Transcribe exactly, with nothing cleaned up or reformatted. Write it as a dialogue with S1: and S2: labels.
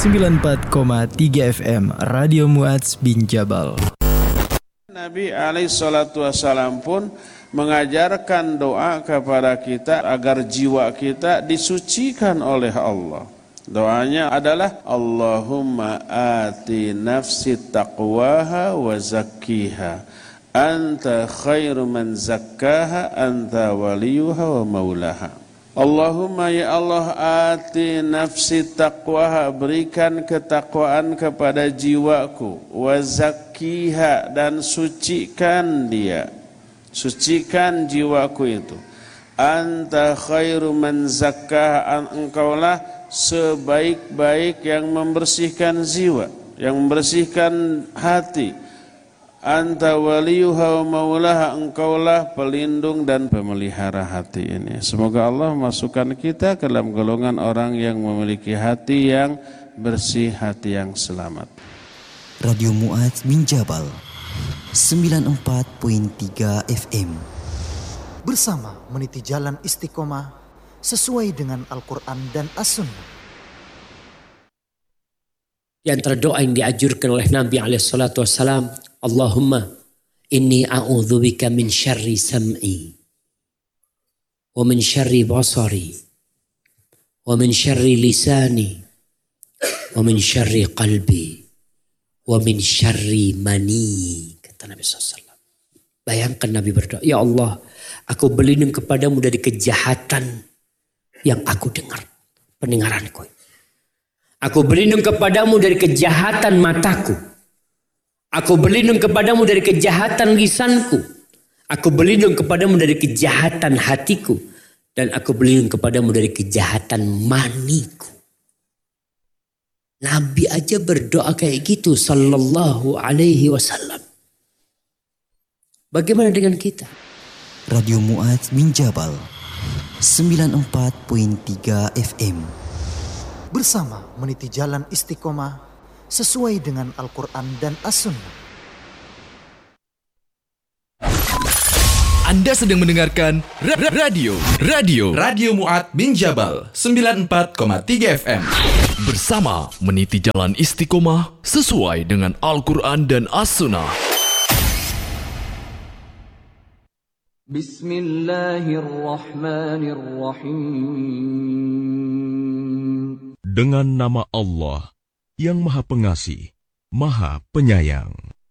S1: sembilan puluh empat koma tiga F M Radio Muadz bin Jabal.
S2: Nabi alaihi salatu wassalam pun mengajarkan doa kepada kita agar jiwa kita disucikan oleh Allah. Doanya adalah Allahumma ati nafsi taqwaha wa zakkiha anta khairu man zakkaha anta waliyuha wa maulaha. Allahumma ya Allah ati nafsi taqwaha, berikan ketakwaan kepada jiwaku, wa zakkiha, dan sucikan dia, sucikan jiwaku itu. Anta khairu man zakkaha, engkaulah sebaik-baik yang membersihkan jiwa, yang membersihkan hati. Anta waliyuha wa maulaha, engkaulah pelindung dan pemelihara hati ini. Semoga Allah masukkan kita ke dalam golongan orang yang memiliki hati yang bersih, hati yang selamat.
S3: Radio Muadz bin Jabal sembilan puluh empat koma tiga F M. Bersama meniti jalan istiqomah sesuai dengan Al-Quran dan As-Sunnah.
S4: Di antara doa yang dianjurkan oleh Nabi alaihi salatu wassalam, Allahumma inni a'udzubika min syarri sam'i wa min syarri basari wa min syarri lisani wa min syarri qalbi wa min syarri mani, kata Nabi sallallahu alaihi wasallam. Bayangkan Nabi berdoa, ya Allah, aku berlindung kepadamu dari kejahatan yang aku dengar, pendengaranku. Aku berlindung kepadamu dari kejahatan mataku. Aku berlindung kepadamu dari kejahatan lisanku. Aku berlindung kepadamu dari kejahatan hatiku. Dan aku berlindung kepadamu dari kejahatan maniku. Nabi aja berdoa kayak gitu sallallahu alaihi wasallam. Bagaimana dengan kita?
S3: Radio Muadz bin Jabal sembilan puluh empat koma tiga F M. Bersama meniti jalan istiqomah sesuai dengan Al-Quran dan As-Sunnah.
S5: Anda sedang mendengarkan ra- ra- radio radio Radio Muadz bin Jabal sembilan puluh empat koma tiga F M. Bersama meniti jalan istiqomah sesuai dengan Al-Quran dan As-Sunnah.
S6: Bismillahirrahmanirrahim. Dengan nama Allah yang Maha Pengasih, Maha Penyayang.